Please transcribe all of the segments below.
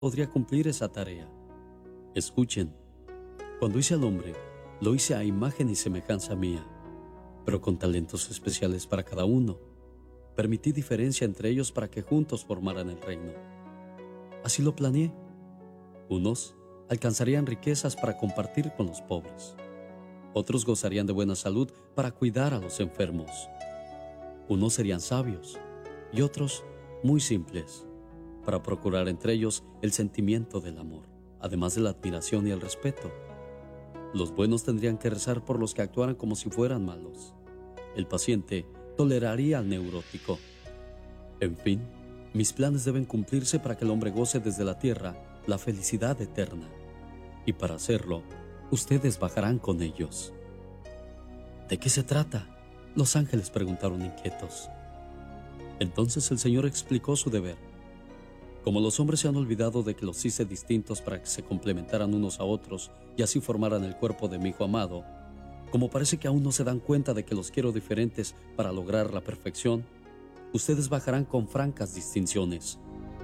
podría cumplir esa tarea. Escuchen, cuando hice al hombre, lo hice a imagen y semejanza mía, pero con talentos especiales para cada uno. Permití diferencia entre ellos para que juntos formaran el reino. Así lo planeé. Unos alcanzarían riquezas para compartir con los pobres. Otros gozarían de buena salud para cuidar a los enfermos. Unos serían sabios y otros muy simples, para procurar entre ellos el sentimiento del amor, además de la admiración y el respeto. Los buenos tendrían que rezar por los que actuaran como si fueran malos. El paciente toleraría al neurótico. En fin, mis planes deben cumplirse para que el hombre goce desde la tierra la felicidad eterna. Y para hacerlo, ustedes bajarán con ellos. ¿De qué se trata?, los ángeles preguntaron inquietos. Entonces el Señor explicó su deber. Como los hombres se han olvidado de que los hice distintos para que se complementaran unos a otros y así formaran el cuerpo de mi Hijo amado, como parece que aún no se dan cuenta de que los quiero diferentes para lograr la perfección, ustedes bajarán con francas distinciones.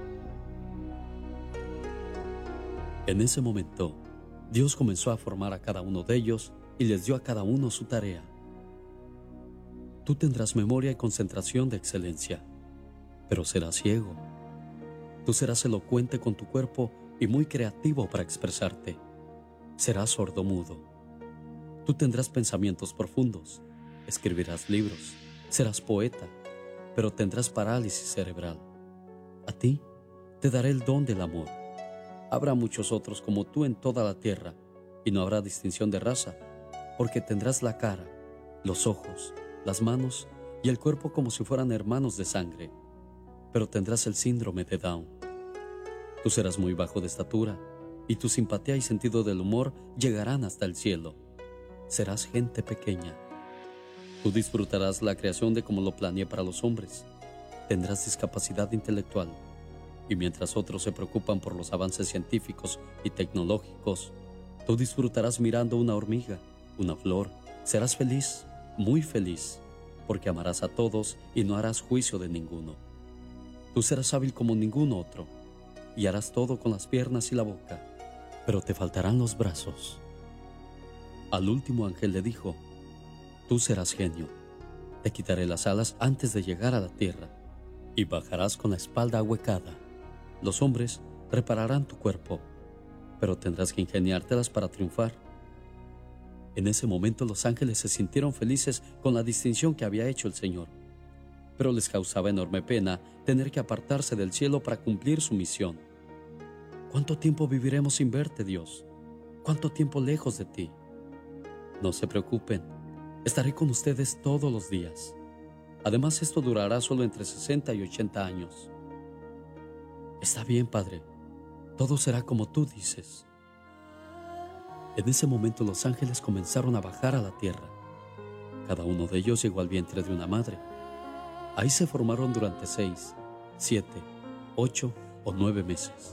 En ese momento, Dios comenzó a formar a cada uno de ellos y les dio a cada uno su tarea. Tú tendrás memoria y concentración de excelencia, pero serás ciego. Tú serás elocuente con tu cuerpo y muy creativo para expresarte. Serás sordomudo. Tú tendrás pensamientos profundos, escribirás libros, serás poeta, pero tendrás parálisis cerebral. A ti te daré el don del amor. Habrá muchos otros como tú en toda la tierra, y no habrá distinción de raza, porque tendrás la cara, los ojos, las manos y el cuerpo como si fueran hermanos de sangre, pero tendrás el síndrome de Down. Tú serás muy bajo de estatura, y tu simpatía y sentido del humor llegarán hasta el cielo. Serás gente pequeña. Tú disfrutarás la creación de como lo planeé para los hombres. Tendrás discapacidad intelectual, y mientras otros se preocupan por los avances científicos y tecnológicos, tú disfrutarás mirando una hormiga, una flor. Serás feliz, muy feliz, porque amarás a todos y no harás juicio de ninguno. Tú serás hábil como ningún otro, y harás todo con las piernas y la boca, pero te faltarán los brazos. Al último ángel le dijo: tú serás genio, te quitaré las alas antes de llegar a la tierra, y bajarás con la espalda ahuecada. Los hombres repararán tu cuerpo, pero tendrás que ingeniártelas para triunfar. En ese momento los ángeles se sintieron felices con la distinción que había hecho el Señor, pero les causaba enorme pena tener que apartarse del cielo para cumplir su misión. ¿Cuánto tiempo viviremos sin verte, Dios? ¿Cuánto tiempo lejos de ti? No se preocupen, estaré con ustedes todos los días. Además, esto durará solo entre 60 y 80 años. Está bien, Padre, todo será como tú dices. En ese momento los ángeles comenzaron a bajar a la tierra. Cada uno de ellos llegó al vientre de una madre. Ahí se formaron durante 6, 7, 8 o 9 meses.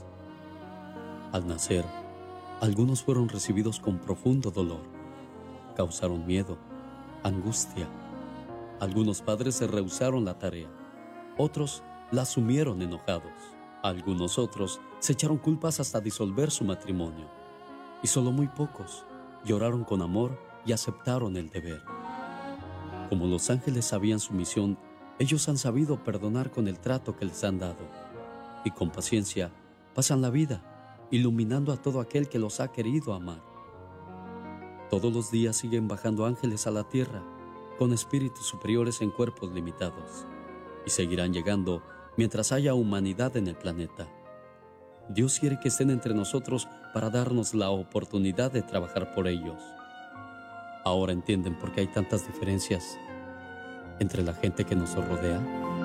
Al nacer, algunos fueron recibidos con profundo dolor. Causaron miedo, angustia. Algunos padres se rehusaron la tarea. Otros la asumieron enojados. Algunos otros se echaron culpas hasta disolver su matrimonio. Y solo muy pocos lloraron con amor y aceptaron el deber. Como los ángeles sabían su misión, ellos han sabido perdonar con el trato que les han dado. Y con paciencia pasan la vida, iluminando a todo aquel que los ha querido amar. Todos los días siguen bajando ángeles a la tierra, con espíritus superiores en cuerpos limitados, y seguirán llegando mientras haya humanidad en el planeta. Dios quiere que estén entre nosotros para darnos la oportunidad de trabajar por ellos. Ahora entienden por qué hay tantas diferencias entre la gente que nos rodea.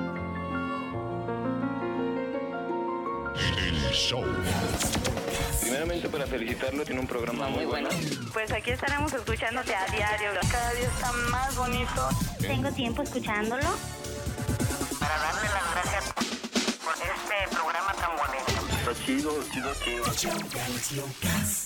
El show. Primeramente, para felicitarlo, tiene un programa muy bueno. Pues aquí estaremos escuchándote a diario. Cada día está más bonito. Tengo tiempo escuchándolo. Para darle las gracias por este programa tan bonito. Está chido.